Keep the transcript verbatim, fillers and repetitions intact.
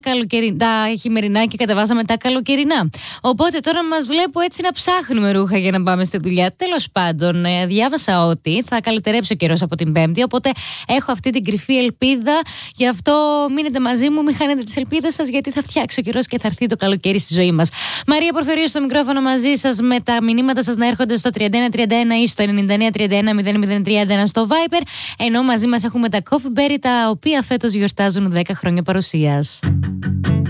καλοκαιρι... τα χειμερινά και κατεβάσαμε τα καλοκαιρινά. Οπότε τώρα μας βλέπω έτσι να ψάχνουμε ρούχα για να πάμε στη δουλειά. Τέλος πάντων, διάβασα ότι θα καλυτερέψει ο καιρός από την Πέμπτη. Οπότε έχω αυτή την κρυφή ελπίδα. Γι' αυτό μείνετε μαζί μου, μην χάνετε τις ελπίδες σας, γιατί θα φτιάξει ο καιρός και θα έρθει το καλοκαίρι στη ζωή μας. Μαρία Πορφυρίου στο μικρόφωνο μαζί σας, με τα μηνύματα σας να έρχονται στο τριάντα ένα τριάντα ένα ή στο ενενήντα εννέα τριάντα ένα μηδέν μηδέν τριάντα ένα στο Viber. Ενώ μαζί μας έχουμε τα Coffee Berry, τα οποία φέτος γιορτάζουν δέκα χρόνια παρουσίας.